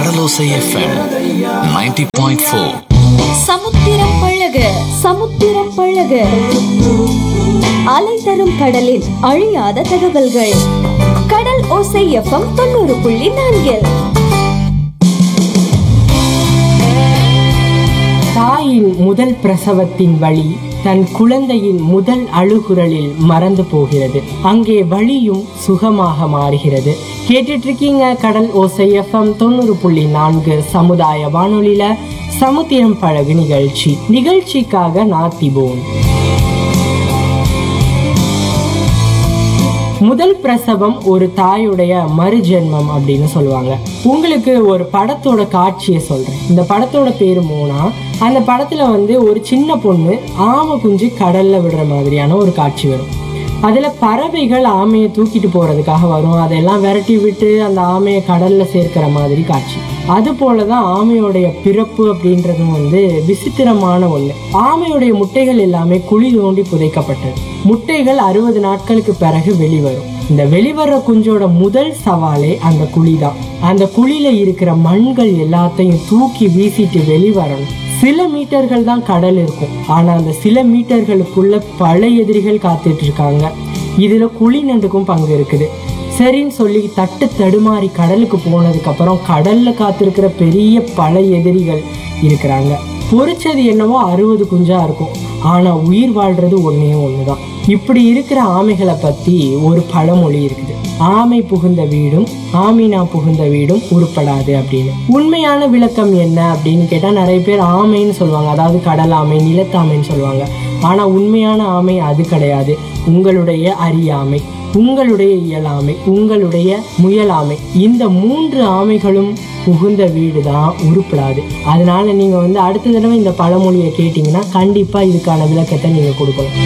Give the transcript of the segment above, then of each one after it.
கடலோசை FM 90.4. சமுத்திரம் பழக சமுத்திரம் பழக அலை தரும் கடலில் அழியாத தகவல்கள். கடல் ஓசை எஃப்எம் 90.4. தாயின் முதல் பிரசவத்தின் வலி தன் குழந்தையின் முதல் அழுகுரலில் மறந்து போகிறது. அங்கே வலியும் சுகமாக மாறுகிறது. கேட்டுட்டு இருக்கீங்க கடல் ஓசை எஃப்எம் 90.4 சமுதாய வானொலியில சமுத்திரம் பழகு நிகழ்ச்சிக்காக நாத்திபோன். முதல் பிரசவம் ஒரு தாயுடைய மறுஜென்மம் அப்படின்னு சொல்லுவாங்க. உங்களுக்கு ஒரு படத்தோட காட்சியை சொல்றேன். இந்த படத்தோட பேரு மோனா. அந்த படத்துல ஒரு சின்ன பொண்ணு ஆமை குஞ்சு கடல்ல விடுற மாதிரியான ஒரு காட்சி வரும். அதுல பறவைகள் ஆமையை தூக்கிட்டு போறதுக்காக வரும். அதெல்லாம் விரட்டி விட்டு அந்த ஆமையை கடல்ல சேர்க்கிற மாதிரி காட்சி. அது போலதான் ஆமையோடைய பிறப்பு அப்படின்றது விசித்திரமான ஒண்ணு. ஆமையுடைய முட்டைகள் எல்லாமே குழி தோண்டி புதைக்கப்பட்டது. முட்டைகள் 60 நாட்களுக்கு பிறகு வெளிவரும். இந்த வெளிவர்ற குஞ்சோட முதல் சவாலே அந்த குழிதான். அந்த குழியில இருக்கிற மண்கள் எல்லாத்தையும் தூக்கி வீசிட்டு வெளிவரணும். சில மீட்டர்கள் தான் கடல் இருக்கும். ஆனா அந்த சில மீட்டர்களுக்குள்ள பல எதிரிகள் காத்துட்டு இருக்காங்க. இதுல குழி நண்டுக்கும் பங்கு இருக்குது. சரின்னு சொல்லி தட்டு தடுமாறி கடலுக்கு போனதுக்கு அப்புறம் கடல்ல காத்திருக்கிற பெரிய பல எதிரிகள் இருக்கிறாங்க. பொறிச்சது என்னவோ 60 குஞ்சா இருக்கும். ஆனா உயிர் வாழ்றது ஒன்னே ஒண்ணுதான். இப்படி இருக்கிற ஆமைகளை பத்தி ஒரு பழமொழி இருக்குது. ஆமை புகுந்த வீடும் ஆமினா புகுந்த வீடும் உருப்படாது அப்படின்னு. உண்மையான விளக்கம் என்ன அப்படின்னு கேட்டா நிறைய பேர் ஆமைன்னு சொல்லுவாங்க. அதாவது கடல் ஆமை, நிலத்தாமைன்னு சொல்லுவாங்க. ஆனா உண்மையான ஆமை அது கிடையாது. உங்களுடைய அறியாமை, உங்களுடைய இயலாமை, உங்களுடைய முயலாமை, இந்த 3 ஆமைகளும் புகுந்த வீடு தான் உருப்படாது. அதனால நீங்க அடுத்த தடவை இந்த பழமொழியை கேட்டீங்கன்னா கண்டிப்பா இதுக்கான விளக்கத்தை நீங்க கொடுக்கணும்.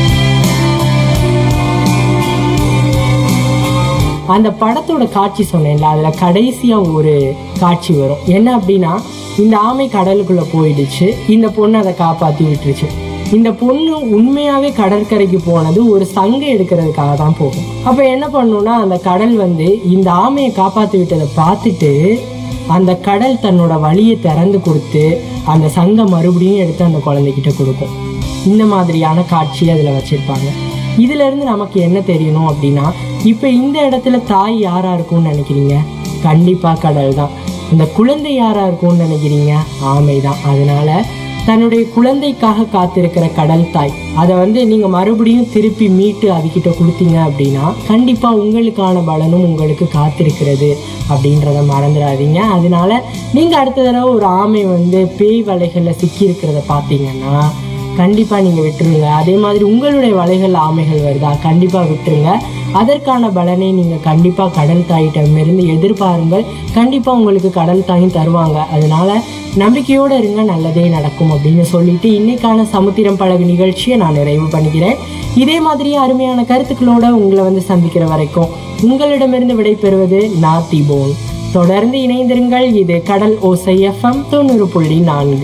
அந்த படத்தோட காட்சி சொன்னேன்ல, அதுல கடைசியா ஒரு காட்சி வரும். என்ன அப்படின்னா, இந்த ஆமை கடலுக்குள்ள போயிடுச்சு. இந்த பொண்ணு அதை காப்பாத்தி விட்டுருச்சு. இந்த பொண்ணு உண்மையாவே கடற்கரைக்கு போனது ஒரு சங்கை எடுக்கிறதுக்காக தான் போகும். அப்ப என்ன பண்ணும்னா, அந்த கடல் இந்த ஆமையை காப்பாத்தி விட்டதை பார்த்துட்டு அந்த கடல் தன்னோட வழியை திறந்து கொடுத்து அந்த சங்கை மறுபடியும் எடுத்து அந்த குழந்தைகிட்ட கொடுக்கும். இந்த மாதிரியான காட்சி அதுல வச்சிருப்பாங்க. இதுல இருந்து நமக்கு என்ன தெரியணும் அப்படின்னா, இப்ப இந்த இடத்துல தாய் யாரா இருக்கும்னு நினைக்கிறீங்க? கண்டிப்பா கடல் தான். இந்த குழந்தை யாரா இருக்கும்னு நினைக்கிறீங்க? ஆமை தான். அதனால தன்னுடைய குழந்தைக்காக காத்திருக்கிற கடல் தாய் அதை நீங்க மறுபடியும் திருப்பி மீட்டு அதுகிட்ட கொடுத்தீங்க அப்படின்னா கண்டிப்பா உங்களுக்கான பலனும் உங்களுக்கு காத்திருக்கிறது அப்படின்றத மறந்துடாதீங்க. அதனால நீங்க அடுத்த தடவை ஒரு ஆமை பேய் வலைகள்ல சிக்கி இருக்கிறத பார்த்தீங்கன்னா கண்டிப்பா நீங்க விட்டுருங்க. அதே மாதிரி உங்களுடைய வலைகள் ஆமைகள் வருதா, கண்டிப்பா விட்டுருங்க. அதற்கான பலனை நீங்க கண்டிப்பா கடல் தாயிட்டமிருந்து எதிர்பாருங்கள். கண்டிப்பா உங்களுக்கு கடல் தாயும் தருவாங்க. அதனால நம்பிக்கையோட இருங்க, நல்லதே நடக்கும் அப்படின்னு சொல்லிட்டு இன்னைக்கான சமுத்திரம் பழகு நிகழ்ச்சியை நான் நிறைவு பண்ணிக்கிறேன். இதே மாதிரி அருமையான கருத்துக்களோட உங்களை சந்திக்கிற வரைக்கும் உங்களிடமிருந்து விடைபெறுவது நாத்திபோன். தொடர்ந்து இணைந்திருங்கள். இது கடல் ஓசை எஃப்எம் 90.4.